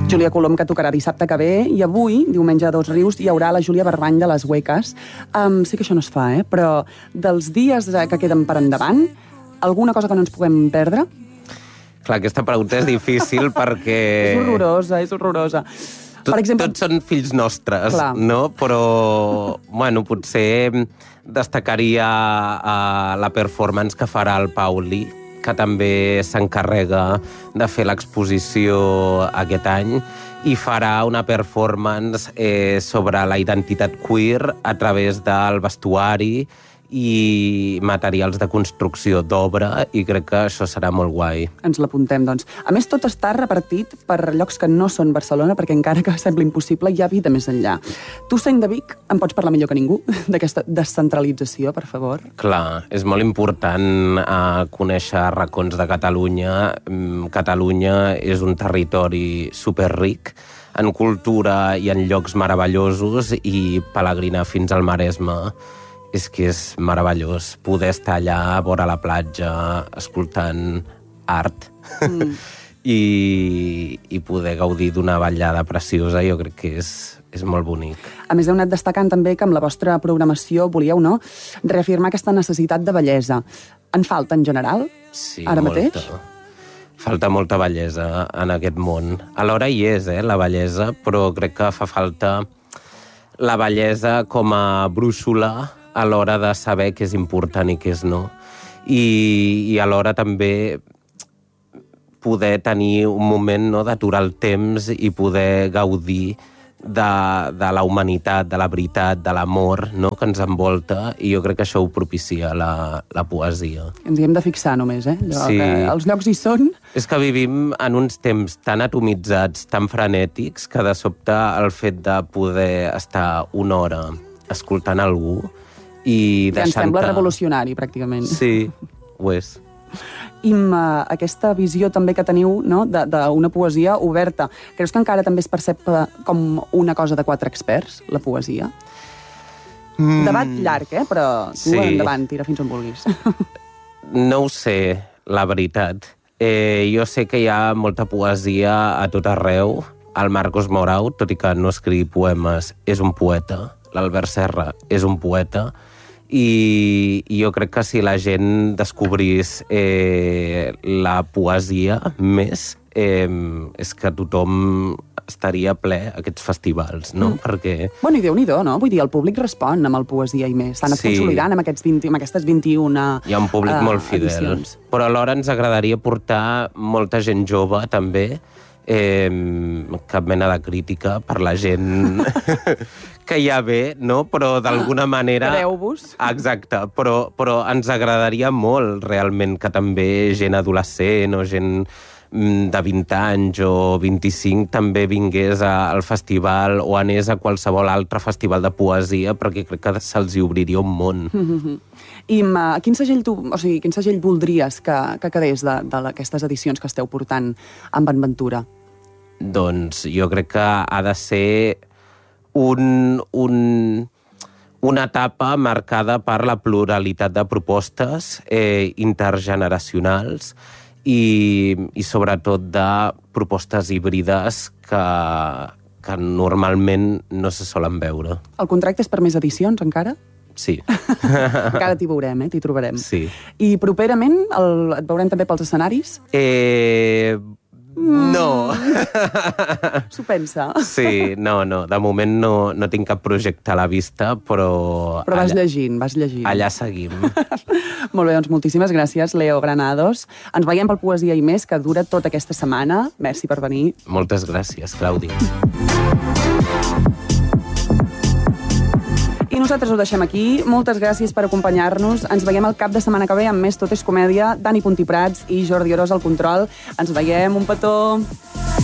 Júlia Colom, que tocarà dissabte que ve, i avui, diumenge a Dos Rius, hi haurà la Júlia Barbany de les Hueques. Sé que això no es fa, però dels dies que queden per endavant, alguna cosa que no ens puguem perdre? Clar, aquesta pregunta és difícil perquè... És horrorosa, és horrorosa. Per exemple... Tots són fills nostres, clar, no? Però, bueno, potser destacaria la performance que farà el Pauli, que també s'encarrega de fer l'exposició aquest any, i farà una performance sobre la identitat queer a través del vestuari i materials de construcció d'obra, i crec que això serà molt guai. Ens l'apuntem, doncs. A més, tot està repartit per llocs que no són Barcelona, perquè encara que sembli impossible, hi ha vida més enllà. Tu, sent de Vic, em pots parlar millor que ningú d'aquesta descentralització, per favor? Clar, és molt important conèixer racons de Catalunya. Catalunya és un territori superric en cultura i en llocs meravellosos, i pelegrinar fins al Maresme és que és meravellós. Poder estar allà a vora la platja escoltant art i poder gaudir d'una ballada preciosa, jo crec que és molt bonic. A més, heu anat destacant també que amb la vostra programació volíeu, no?, reafirmar aquesta necessitat de bellesa. En falta, en general, sí, ara molta. mateix? Falta molta bellesa en aquest món. Alhora hi és, la bellesa, però crec que fa falta la bellesa com a brúixola a l'hora de saber què és important i què és no. I alhora també poder tenir un moment, no?, d'aturar el temps i poder gaudir de la humanitat, de la veritat, de l'amor, no?, que ens envolta, i jo crec que això ho propicia la poesia. Ens hi hem de fixar només, allò sí. Que els llocs hi són. És que vivim en uns temps tan atomitzats, tan frenètics, que de sobte el fet de poder estar una hora escoltant algú i que ens sembla revolucionari, pràcticament. Sí, ho és. I aquesta visió també que teniu, no?, d'una poesia oberta, creus que encara també es percep com una cosa de quatre experts, la poesia? Debat llarg, però tu endavant, tira fins on vulguis. No ho sé, la veritat. Jo sé que hi ha molta poesia a tot arreu. El Marcos Morau, tot i que no escriu poemes, és un poeta. L'Albert Serra és un poeta. I jo crec que si la gent descobrís la poesia més, és que tothom estaria ple a aquests festivals, no? Perquè... Bueno, i Déu-n'hi-do, no? Vull dir, el públic respon amb el poesia i més. S'han anat consolidant amb aquestes 21 hi ha un públic molt fidel. edicions. Però alhora ens agradaria portar molta gent jove, també, cap mena de crítica per la gent que ja ve, no? Però d'alguna manera... Quedeu-vos. Exacte, però ens agradaria molt realment que també gent adolescent o gent de 20 anys o 25 també vingués al festival o anés a qualsevol altre festival de poesia, perquè crec que se'ls hi obriria un món. I quin segell voldries que quedés d'aquestes edicions que esteu portant amb En Ventura? Doncs jo crec que ha de ser una etapa marcada per la pluralitat de propostes intergeneracionals i sobretot de propostes híbrides que normalment no se solen veure. El contracte és per més edicions, encara? Sí. Encara t'hi veurem, t'hi trobarem. Sí. I properament et veurem també pels escenaris? No. S'ho pensa? Sí, no. De moment no tinc cap projecte a la vista, però... Però vas llegint. Allà seguim. Molt bé, doncs moltíssimes gràcies, Leo Granados. Ens veiem pel Poesia i Més, que dura tota aquesta setmana. Merci per venir. Moltes gràcies, Clàudia. I nosaltres ho deixem aquí. Moltes gràcies per acompanyar-nos. Ens veiem el cap de setmana que ve amb més Tot és Comèdia. Dani Puntí Prats i Jordi Orós al control. Ens veiem. Un petó.